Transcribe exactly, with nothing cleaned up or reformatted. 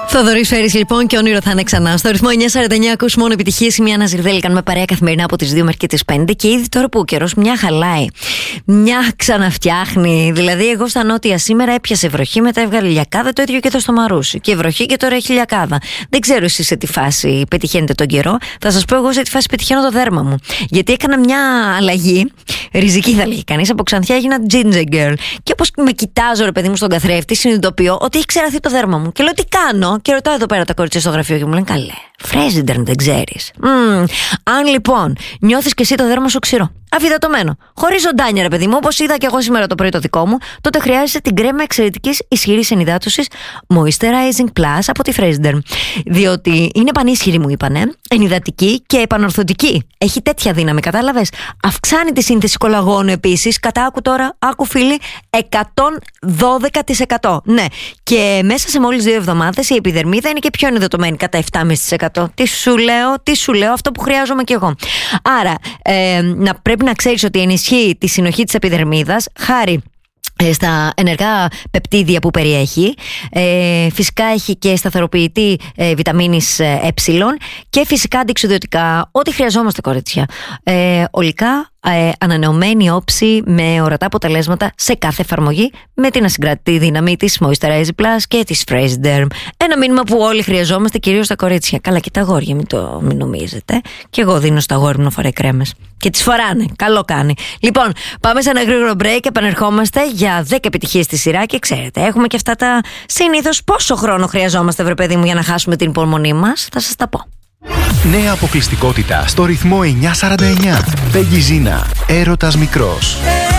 Θοδωρής Φέρης λοιπόν και όνειρο θα είναι ξανά. Στο ρυθμό εννιά σαράντα εννιά ακούς μόνο επιτυχίες. Μια Ναζιρδέλη κάνουμε παρέα καθημερινά από τις δύο μέχρι και τις πέντε. Και ήδη τώρα που ο καιρός μια χαλάει, μια ξαναφτιάχνει. Δηλαδή, εγώ στα νότια σήμερα έπιασε βροχή, μετά έβγαλε λιακάδα. Το ίδιο και εδώ στο Μαρούσι. Και βροχή και τώρα έχει λιακάδα. Δεν ξέρω εσείς σε τι φάση πετυχαίνετε τον καιρό. Θα σας πω εγώ σε τι φάση πετυχαίνω το δέρμα μου. Γιατί έκανα μια αλλαγή, ριζική θα λέγει κανείς, από Ξανθιά έγινα ginger girl. Και όπως με κοιτάζω, ρε παιδί μου, στον καθρέφτη, συνειδητοποιώ ότι έχει ξεραθεί το δέρμα μου. Και λέω τι κάνω. Και ρωτάω εδώ πέρα τα κορίτσια στο γραφείο και μου λένε καλέ, Φρέζιντερν δεν ξέρεις. Mm. Αν λοιπόν νιώθεις και εσύ το δέρμα σου ξηρό, αφυδατωμένο, χωρίς ζωντάνια, ρε παιδί μου, όπως είδα και εγώ σήμερα το πρωί το δικό μου, τότε χρειάζεσαι την κρέμα εξαιρετικής ισχυρής ενυδάτωσης Moisturizing Plus από τη Φρέζιντερν. Διότι είναι πανίσχυρη, μου είπανε, ενυδατική και επανορθωτική. Έχει τέτοια δύναμη, κατάλαβες. Αυξάνει τη σύνθεση κολαγόνου επίσης, κατά άκου τώρα, άκου φίλοι, εκατόν δώδεκα τοις εκατό. Ναι, και μέσα σε μόλις δύο εβδομάδες η επιδερμίδα είναι και πιο ενυδατωμένη κατά επτά κόμμα πέντε τοις εκατό. Τι σου λέω, τι σου λέω, αυτό που χρειάζομαι κι εγώ. Άρα, ε, να πρέπει να ξέρεις ότι ενισχύει τη συνοχή της επιδερμίδας χάρη στα ενεργά πεπτίδια που περιέχει. ε, Φυσικά έχει και σταθεροποιητή ε, βιταμίνης ε και φυσικά αντιοξυδωτικά. Ό,τι χρειαζόμαστε, κορίτσια. ε, Ολικά ε, ανανεωμένη όψη με ορατά αποτελέσματα σε κάθε εφαρμογή, με την ασυγκρατητή δύναμη της Moisturize Plus και της Freshderm. Ένα μήνυμα που όλοι χρειαζόμαστε, κυρίως τα κορίτσια. Καλά, και τα αγόρια, μην το μην νομίζετε. Και εγώ δίνω στα αγόρια μου να φοράει κρέμες. Και τις φοράνε. Καλό κάνει. Λοιπόν, πάμε σε ένα γρήγορο break και επανερχόμαστε για δέκα επιτυχίες στη σειρά. Και ξέρετε, έχουμε και αυτά τα συνήθως πόσο χρόνο χρειαζόμαστε, βρε παιδί μου, για να χάσουμε την υπομονή μας. Θα σας τα πω. Νέα αποκλειστικότητα στο ρυθμό εννιά σαράντα εννιά. Πέγγι Ζίνα, έρωτας μικρός.